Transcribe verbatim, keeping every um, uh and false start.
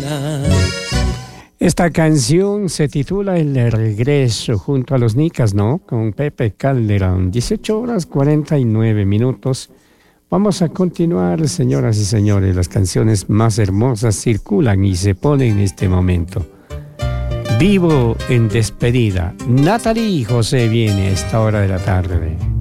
Esta canción se titula El Regreso junto a los Nicas, ¿no? Con Pepe Calderón. dieciocho horas cuarenta y nueve minutos. Vamos a continuar, señoras y señores. Las canciones más hermosas circulan y se ponen en este momento. Vivo en despedida. Natalie José viene a esta hora de la tarde.